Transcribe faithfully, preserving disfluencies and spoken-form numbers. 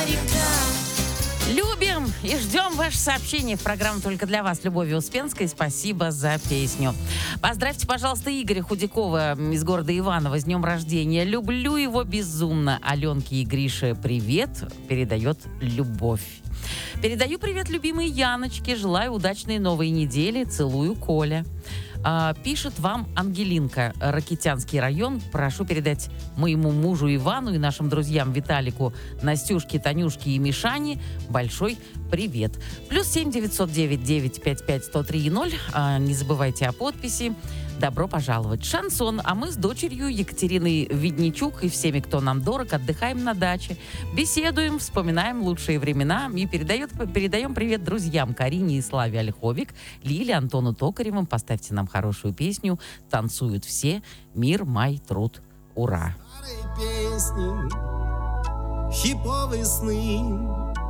Любим и ждем ваше сообщение в программу «Только для вас» Любови Успенской. Спасибо за песню. Поздравьте, пожалуйста, Игоря Худякова из города Иваново с днем рождения. Люблю его безумно. Аленке и Грише привет. Передает Любовь. Передаю привет любимой Яночке. Желаю удачной новой недели. Целую, Коля. А, пишет вам Ангелинка, Ракитянский район. Прошу передать моему мужу Ивану и нашим друзьям Виталику, Настюшке, Танюшке и Мишане большой привет. Плюс семь девятьсот девять девять пять пять сто три ноль. А, не забывайте о подписи. Добро пожаловать. Шансон. А мы с дочерью Екатериной Видничук и всеми, кто нам дорог, отдыхаем на даче. Беседуем, вспоминаем лучшие времена и передает, передаем привет друзьям Карине и Славе Ольховик, Лиле, Антону Токаревым. Поставьте нам хорошую песню. Танцуют все. Мир, май, труд. Ура. Песни, хиповые сны,